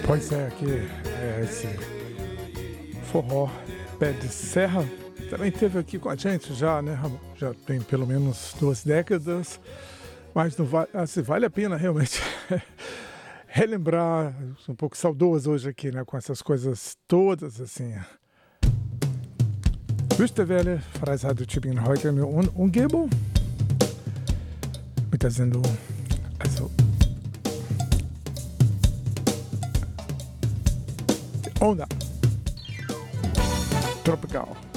Pois é, aqui é esse forró pé de serra. Também esteve aqui com a gente já, né, Ramon? Já tem pelo menos 2 décadas, mas não vai, se vale a pena realmente relembrar, um pouco saudoso hoje aqui, né, com essas coisas todas, assim. Wüstewelle, Freizeit Tübingen heute in der Umgebung mit der Sendung, also Onda Tropical.